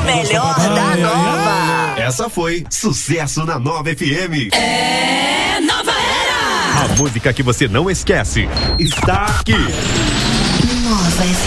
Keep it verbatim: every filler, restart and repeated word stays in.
melhor da Nova. Essa foi Sucesso na Nova F M. É Nova Era. A música que você não esquece está aqui. Nova F M.